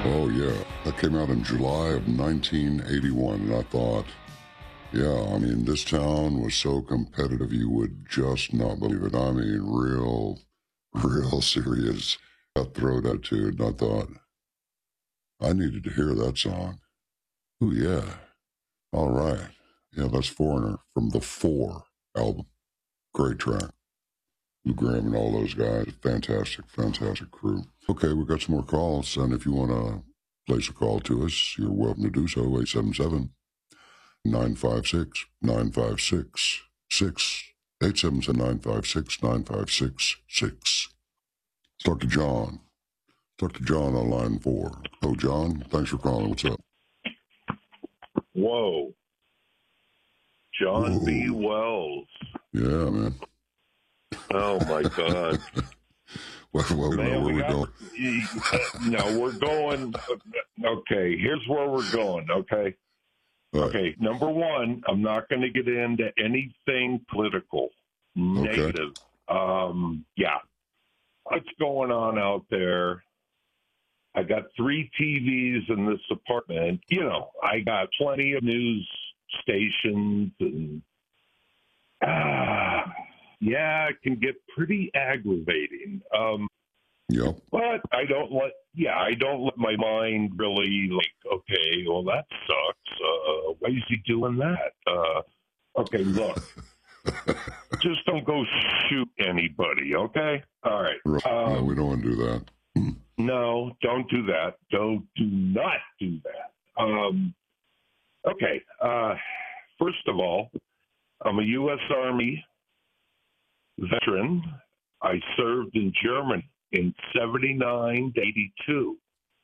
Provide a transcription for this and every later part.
Oh, yeah. That came out in July of 1981, and I thought, yeah, I mean, this town was so competitive you would just not believe it. I mean, real serious cutthroat attitude. And I thought, I needed to hear that song. Oh, yeah. All right. Yeah, that's Foreigner from the Four album. Great track. Lou Graham and all those guys. Fantastic, fantastic crew. Okay, we've got some more calls, and if you want to place a call to us, you're welcome to do so. 877 956 956 6. 877 956 9566. Talk to John. Talk to John on line 4. Oh, John, thanks for calling. What's up? Whoa. John Whoa. B. Wells. Yeah, man. Oh, my God. Well, Man, where we going? No, we're going. Okay, here's where we're going, okay? Right. Okay, number one, I'm not going to get into anything political, negative. Yeah. What's going on out there? I got 3 TVs in this apartment. You know, I got plenty of news stations and yeah, it can get pretty aggravating. Yep. But I don't let my mind really like, okay, well, that sucks. Why is he doing that? Okay, look, just don't go shoot anybody, okay? All right. Right. No, we don't want to do that. No, don't do that. Do not do that. Okay. First of all, I'm a U.S. Army veteran. I served in Germany in 79 to 82.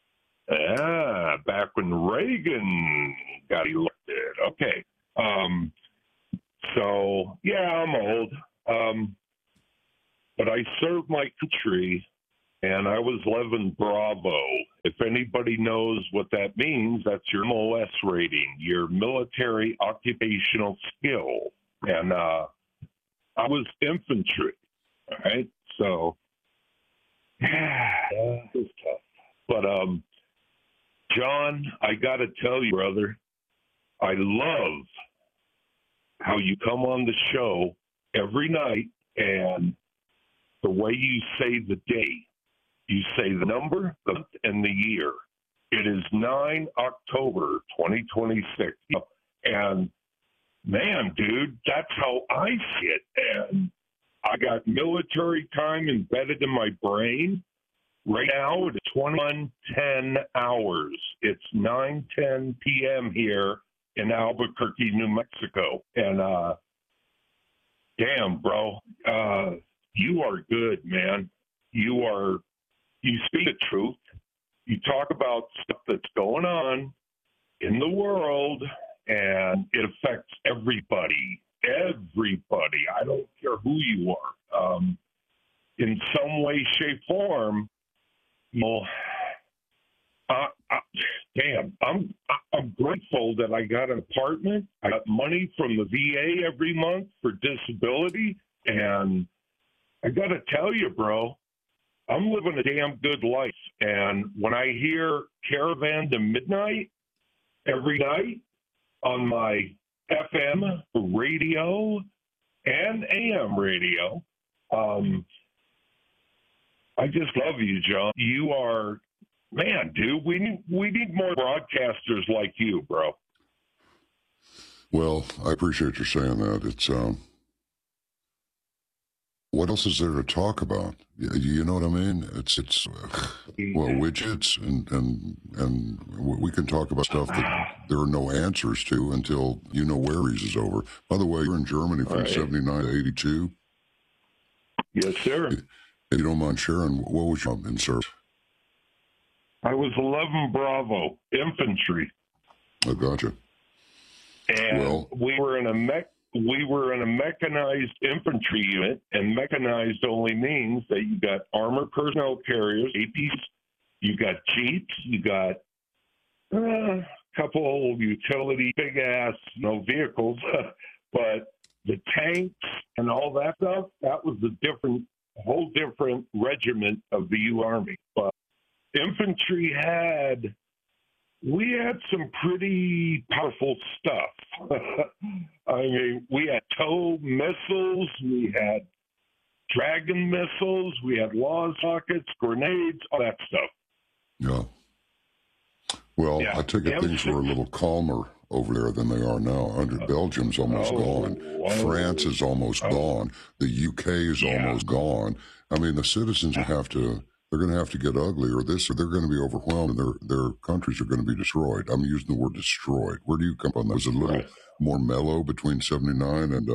Back when Reagan got elected. Okay. So, yeah, I'm old. But I served my country, and I was 11 Bravo. If anybody knows what that means, that's your MOS rating, your military occupational skill. And I was infantry, all right? So, yeah, it was tough. But, John, I got to tell you, brother, I love how you come on the show every night and the way you say the date. You say the number, the month, and the year. It is 9 October 2026. And, man, dude, that's how I see it. And I got military time embedded in my brain. Right now, it's 21:10 hours. It's 9:10 p.m. here in Albuquerque, New Mexico. And, damn, bro, you are good, man. You speak the truth. You talk about stuff that's going on in the world, and it affects everybody. Everybody. I don't care who you are. In some way, shape, form, you know, damn, I'm grateful that I got an apartment. I got money from the VA every month for disability, and I got to tell you, bro, I'm living a damn good life. And when I hear Caravan to Midnight every night on my FM radio and AM radio, I just love you, John. You are, man, dude, we need more broadcasters like you, bro. Well, I appreciate you saying that. It's what else is there to talk about? You know what I mean? It's well, widgets and we can talk about stuff that there are no answers to until you know Aries is over. By the way, you're in Germany from 79 to 82. Yes, sir. If you don't mind sharing, what was your in service? I was 11 Bravo infantry. I gotcha. And we were in a mechanized infantry unit, and mechanized only means that you got armored personnel carriers, APs, you got jeeps, you got a couple of utility big ass vehicles, but the tanks and all that stuff, that was a whole different regiment of the U Army. But infantry infantry we had some pretty powerful stuff. I mean, we had TOW missiles, we had Dragon missiles, we had launch rockets, grenades, all that stuff. Yeah. Well, I take it things were a little calmer over there than they are now. Belgium's almost gone. France is almost gone. The UK is almost gone. I mean, the citizens they're going to have to get ugly, or they're going to be overwhelmed, and their countries are going to be destroyed. I'm using the word destroyed. Where do you come on that? Was it a little more mellow between 79 and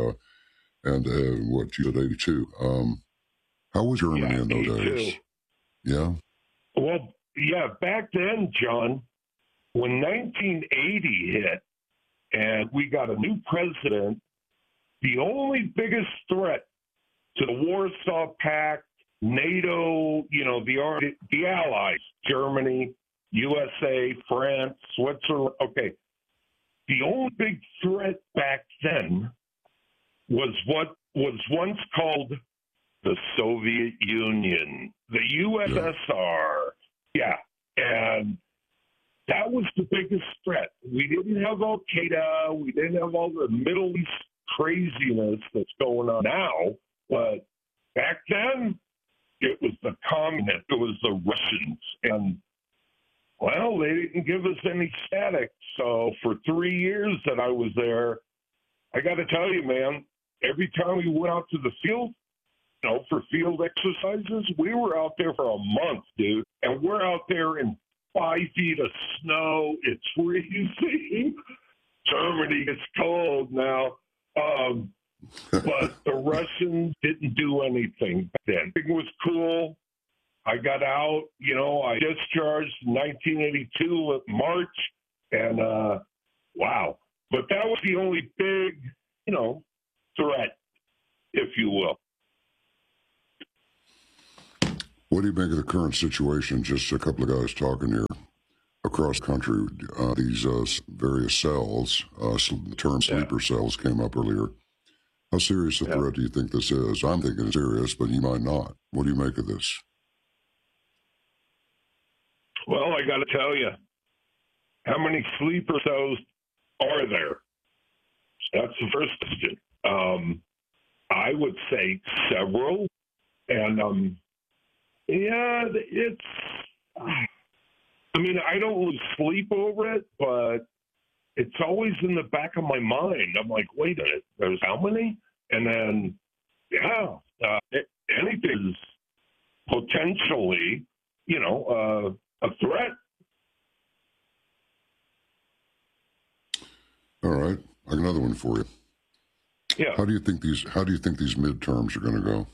what, you said 82? How was Germany in those days? Yeah. Well, yeah, back then, John, when 1980 hit and we got a new president, the only biggest threat to the Warsaw Pact, NATO, the allies, Germany, USA, France, Switzerland, okay, the only big threat back then was what was once called the Soviet Union, the USSR. Yeah. And that was the biggest threat. We didn't have Al Qaeda. We didn't have all the Middle East craziness that's going on now. But back then, it was the communists, it was the Russians. And, well, they didn't give us any static. So for 3 years that I was there, I got to tell you, man, every time we went out to the field, for field exercises, we were out there for a month, dude. And we're out there in 5 feet of snow. It's freezing. Germany gets cold now. But the Russians didn't do anything back then. It was cool. I got out, I discharged in 1982 at March. And, wow. But that was the only big, threat, if you will. What do you make of the current situation? Just a couple of guys talking here across the country. These various cells, the term sleeper cells came up earlier. How serious a threat do you think this is? I'm thinking it's serious, but you might not. What do you make of this? Well, I got to tell you, how many sleeper cells are there? That's the first question. I would say several. And, I don't lose sleep over it, but it's always in the back of my mind. I'm like, wait a minute, there's how many? And then, anything is potentially, a threat. All right, I got another one for you. Yeah. How do you think these midterms are going to go?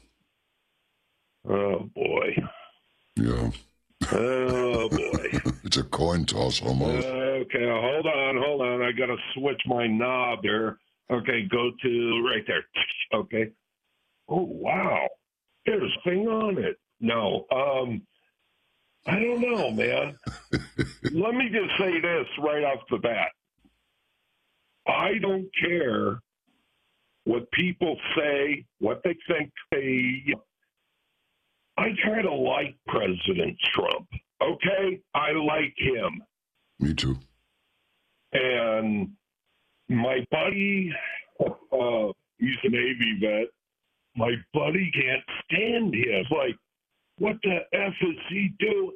Oh boy. Yeah. Oh boy. It's a coin toss almost. Okay, hold on. I got to switch my knob there. Okay, go to right there. Okay. Oh wow. There's a thing on it. No. I don't know, man. Let me just say this right off the bat. I don't care what people say, what they think I kind of like President Trump, okay? I like him. Me too. And my buddy, he's a Navy vet, my buddy can't stand him. Like, what the F is he doing?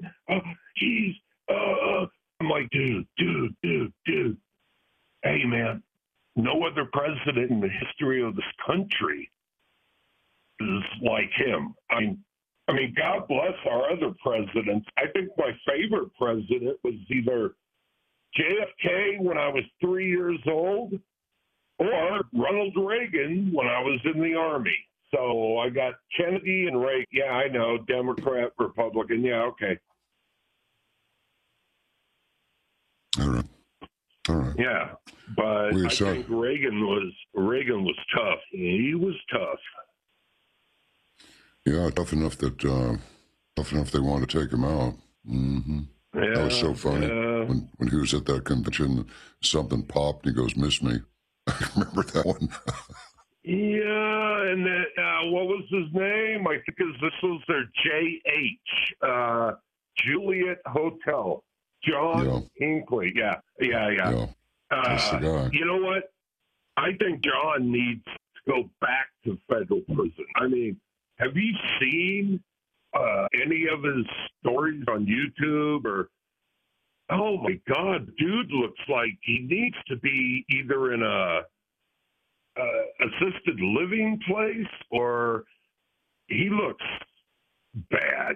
I'm like, dude. Hey, man, no other president in the history of this country is like him. I mean, God bless our other presidents. I think my favorite president was either JFK when I was 3 years old or Ronald Reagan when I was in the Army. So I got Kennedy and Reagan. Yeah, I know. Democrat, Republican. Yeah, okay. All right. Yeah, but I think Reagan was tough. He was tough. Yeah, tough enough they wanted to take him out. Mm-hmm. Yeah, that was so funny when he was at that convention. Something popped, and he goes, "Miss me." I remember that one. Yeah, and then, what was his name? I think this was their JH. Juliet Hotel. John Hinckley. Yeah. That's the guy. You know what? I think John needs to go back to federal prison. I mean, have you seen any of his stories on YouTube? Or oh my God, dude looks like he needs to be either in a assisted living place, or he looks bad.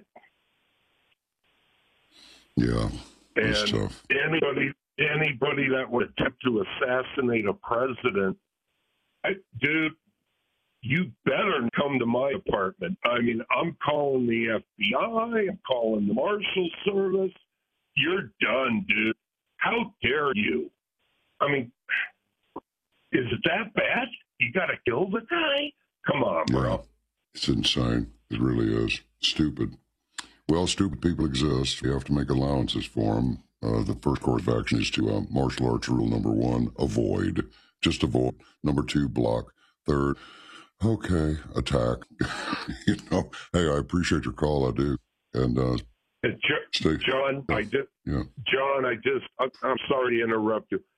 Yeah, that's tough. Anybody that would attempt to assassinate a president, dude, you better come to my apartment. I mean, I'm calling the FBI. I'm calling the Marshal Service. You're done, dude. How dare you? I mean, is it that bad? You got to kill the guy? Come on, bro. Yeah, it's insane. It really is. Stupid. Well, stupid people exist. You have to make allowances for them. The first course of action is to martial arts rule number 1, avoid. Just avoid. Number 2, block. Third, okay, attack. You know, hey, I appreciate your call. I do. And John, I'm sorry to interrupt you.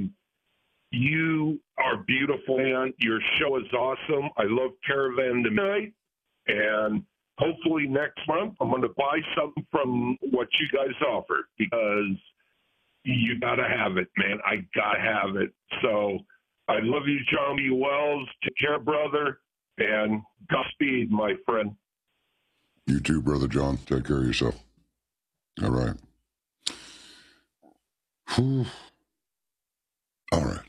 You are beautiful, man. Your show is awesome. I love Caravan to Midnight. And hopefully next month I'm going to buy something from what you guys offer, because you got to have it, man. I got to have it. So I love you, John B. Wells. Take care, brother. And Godspeed, my friend. You too, Brother John. Take care of yourself. All right. Whew. All right.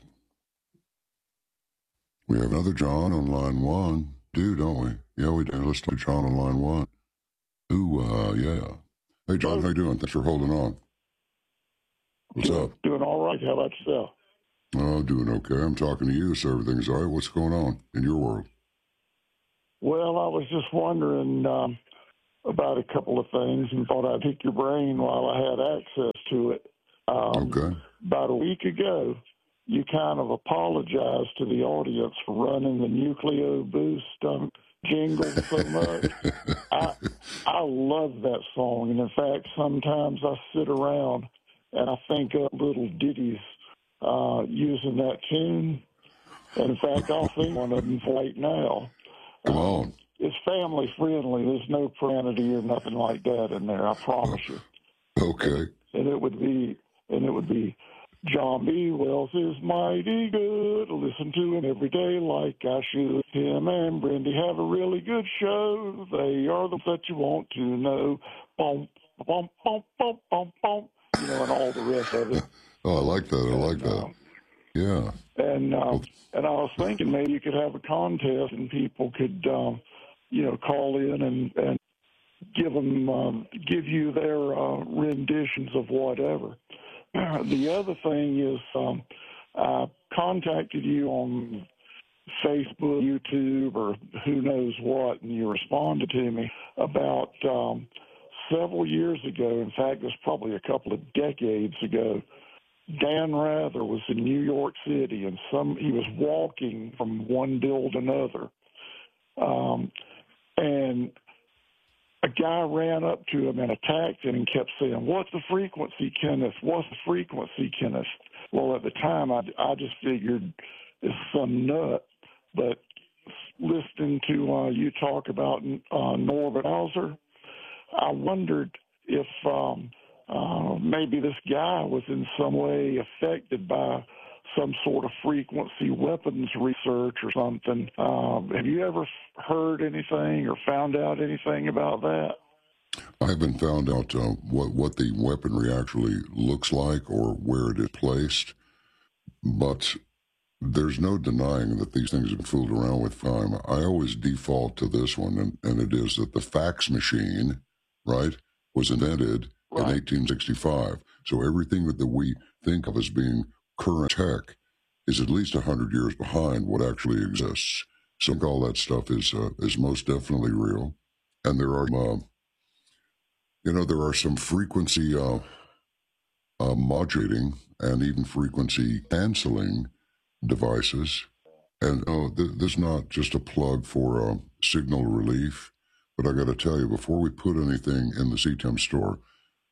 We have another John on line 1. Don't we? Yeah, we do. Let's talk to John on line 1. Ooh, yeah. Hey, John, how you doing? Thanks for holding on. What's up? Doing all right. How about yourself? Oh, doing okay. I'm talking to you, so everything's all right. What's going on in your world? Well, I was just wondering about a couple of things and thought I'd pick your brain while I had access to it. Okay. About a week ago, you kind of apologized to the audience for running the Nucleo Boost jingle so much. I love that song, and in fact, sometimes I sit around and I think of little ditties using that tune. And in fact, I'll sing one of them right now. Come on. It's family friendly. There's no profanity or nothing like that in there. I promise you. Okay. And it would be John B. Wells is mighty good. Listen to him every day like I should. Him and Brendy have a really good show. They are the that you want to know. Boom, boom, boom, boom, boom, boom. You know, and all the rest of it. Oh, I like that. Yeah. And I was thinking maybe you could have a contest and people could, call in and give you their renditions of whatever. The other thing is I contacted you on Facebook, YouTube, or who knows what, and you responded to me about several years ago. In fact, it was probably a couple of decades ago. Dan Rather was in New York City, and he was walking from one bill to another. And a guy ran up to him and attacked him and kept saying, "What's the frequency, Kenneth? What's the frequency, Kenneth?" Well, at the time, I just figured it's some nut. But listening to you talk about Norbert Hauser, I wondered if maybe this guy was in some way affected by some sort of frequency weapons research or something. Have you ever heard anything or found out anything about that? I haven't found out what the weaponry actually looks like or where it is placed, but there's no denying that these things have been fooled around with time. I always default to this one, and it is that the fax machine, right, was invented in 1865. So everything that we think of as being current tech is at least 100 years behind what actually exists. So all that stuff is most definitely real. And there are, there are some frequency modulating and even frequency canceling devices. And this is not just a plug for signal relief, but I got to tell you, before we put anything in the CTEM store,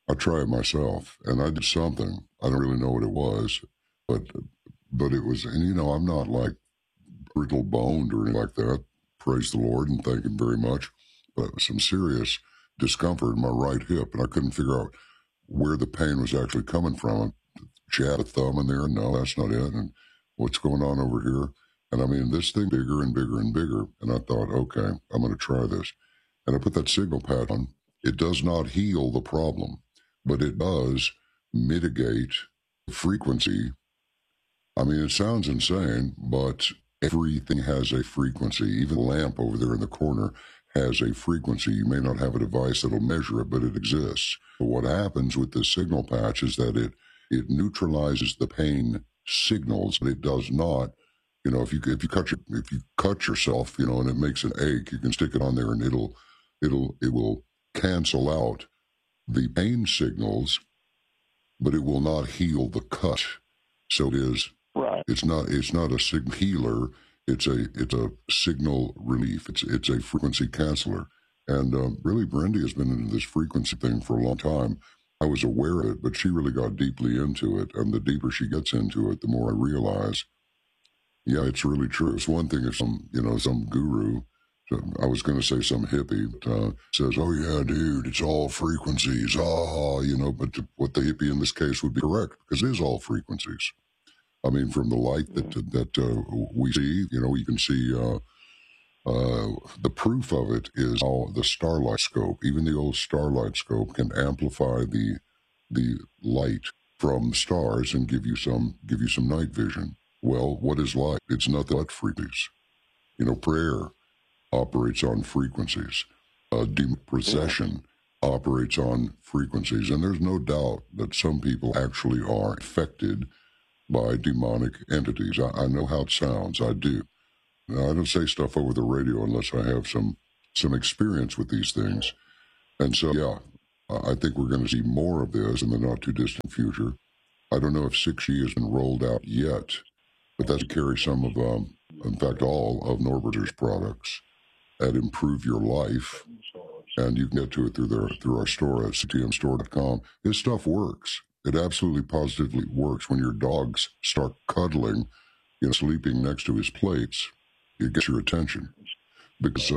I try it myself, and I did something. I don't really know what it was, but it was, and I'm not like brittle boned or anything like that. Praise the Lord and thank Him very much. But some serious discomfort in my right hip, and I couldn't figure out where the pain was actually coming from. Jab a thumb in there, no, that's not it. And what's going on over here? And I mean, this thing bigger and bigger and bigger. And I thought, okay, I'm going to try this. And I put that signal pad on. It does not heal the problem, but it does mitigate the frequency. I mean, it sounds insane, but everything has a frequency. Even the lamp over there in the corner has a frequency. You may not have a device that'll measure it, but it exists. But what happens with this signal patch is that it neutralizes the pain signals, but it does not. If you cut yourself, and it makes an ache, you can stick it on there and it will cancel out the pain signals, but it will not heal the cut. So it is right. It's not a signal healer. It's a signal relief. It's a frequency canceller. And really, Brendy has been into this frequency thing for a long time. I was aware of it, but she really got deeply into it. And the deeper she gets into it, the more I realize, yeah, it's really true. It's one thing if some guru, I was going to say some hippie, says, oh, yeah, dude, it's all frequencies. But what the hippie in this case would be correct, because it is all frequencies. I mean, from the light that we see, you can see the proof of it is all the starlight scope. Even the old starlight scope can amplify the light from stars and give you some night vision. Well, what is light? It's nothing but frequencies. Prayer operates on frequencies. Demon possession operates on frequencies. And there's no doubt that some people actually are affected by demonic entities. I know how it sounds. I do. Now, I don't say stuff over the radio unless I have some experience with these things. And so, yeah, I think we're going to see more of this in the not-too-distant future. I don't know if 6G has been rolled out yet, but that's to carry some of, in fact, all of Norberter's products that improve your life. And you can get to it through our store at ctmstore.com. This stuff works. It absolutely positively works. When your dogs start cuddling, sleeping next to his plates, it gets your attention. Because,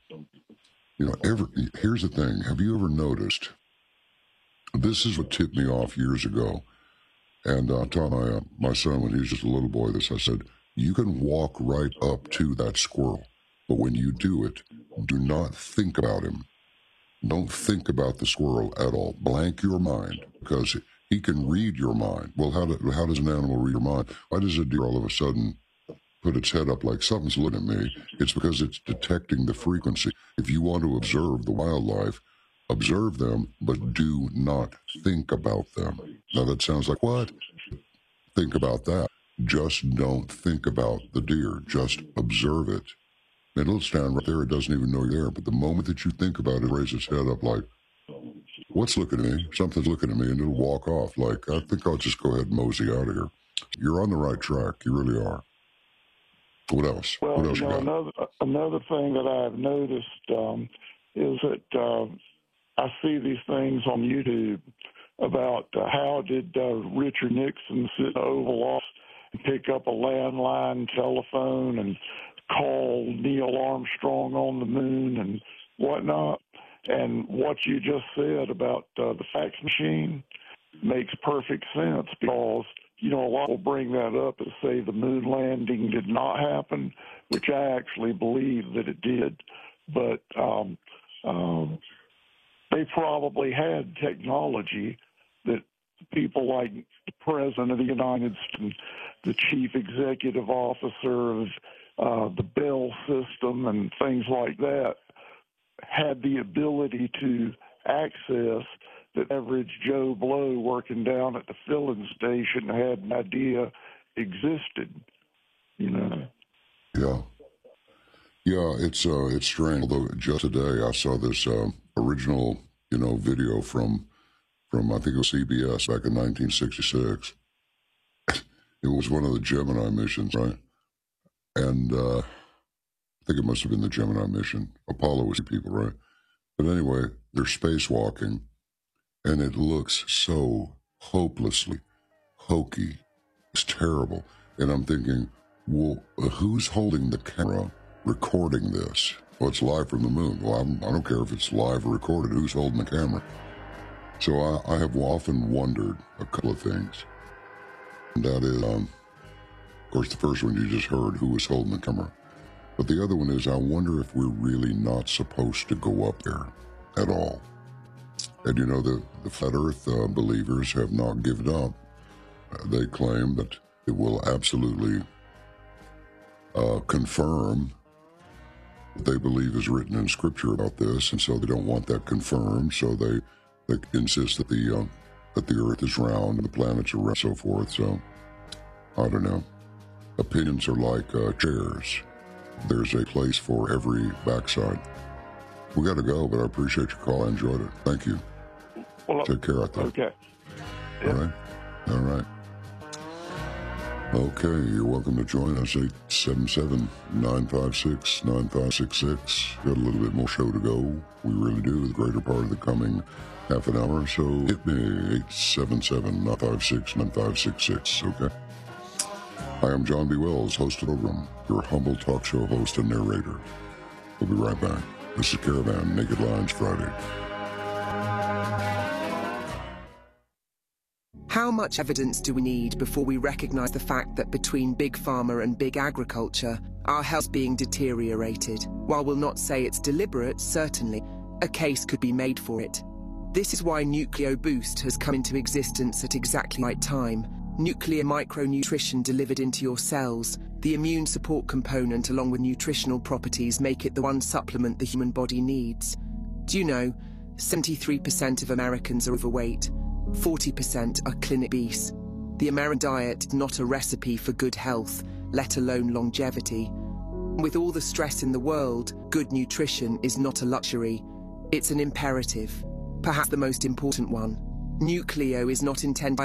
here's the thing. Have you ever noticed, this is what tipped me off years ago. And I taught my son when he was just a little boy this. I said, you can walk right up to that squirrel, but when you do it, do not think about him. Don't think about the squirrel at all. Blank your mind, because he can read your mind. Well, how does an animal read your mind? Why does a deer all of a sudden put its head up like something's looking at me? It's because it's detecting the frequency. If you want to observe the wildlife, observe them, but do not think about them. Now that sounds like, what? Think about that. Just don't think about the deer. Just observe it. And it'll stand right there. It doesn't even know you're there. But the moment that you think about it, raise its head up like, what's looking at me? Something's looking at me, and it'll walk off. Like, I think I'll just go ahead and mosey out of here. You're on the right track. You really are. What else? Well, what else you got? Another thing that I've noticed is that I see these things on YouTube about how did Richard Nixon sit in the Oval Office and pick up a landline telephone and call Neil Armstrong on the moon and whatnot. And what you just said about the fax machine makes perfect sense, because, a lot will bring that up and say the moon landing did not happen, which I actually believe that it did. But they probably had technology that people like the President of the United States, the Chief Executive Officer of the Bell system and things like that, had the ability to access, that average Joe Blow working down at the filling station had an idea existed, Yeah. Yeah, it's strange. Although just today I saw this original, video from I think it was CBS back in 1966. It was one of the Gemini missions, right? And I think it must have been the Gemini mission. Apollo was the people, right? But anyway, they're spacewalking, And it looks so hopelessly hokey. It's terrible. And I'm thinking, well, who's holding the camera recording this? Well, it's live from the moon. Well, I don't care if it's live or recorded. Who's holding the camera? So I have often wondered a couple of things. And that is, of course, the first one you just heard, who was holding the camera. But the other one is, I wonder if we're really not supposed to go up there at all. And you know, the Flat Earth believers have not given up. They claim that it will absolutely confirm what they believe is written in Scripture about this, and so they don't want that confirmed, so they insist that the Earth is round and the planets are round and so forth. So, I don't know. Opinions are like chairs. There's a place for every backside. We got to go, but I appreciate your call. I enjoyed it. Thank you. Well, take care out there. Okay. All right. All right. Okay, you're welcome to join us, 877-956-9566. Got a little bit more show to go. We really do, the greater part of the coming half an hour. So hit me, 877-956-9566, okay? Hi, I'm John B. Wells, host of the program, your humble talk show host and narrator. We'll be right back. This is Caravan, Naked Lines Friday. How much evidence do we need before we recognize the fact that between Big Pharma and Big Agriculture, our health's being deteriorated? While we'll not say it's deliberate, certainly, a case could be made for it. This is why Nucleo Boost has come into existence at exactly the right time. Nuclear micronutrition delivered into your cells, the immune support component along with nutritional properties make it the one supplement the human body needs. Do you know, 73% of Americans are overweight. 40% are clinic obese. The American diet is not a recipe for good health, let alone longevity. With all the stress in the world, good nutrition is not a luxury. It's an imperative, perhaps the most important one. Nucleo is not intended